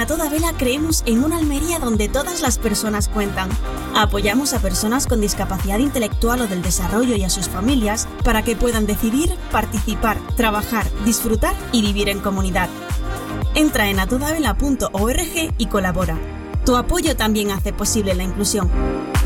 Toda Vela creemos en una Almería donde todas las personas cuentan. Apoyamos a personas con discapacidad intelectual o del desarrollo y a sus familias para que puedan decidir, participar, trabajar, disfrutar y vivir en comunidad. Entra en atodavela.org y colabora. Tu apoyo también hace posible la inclusión.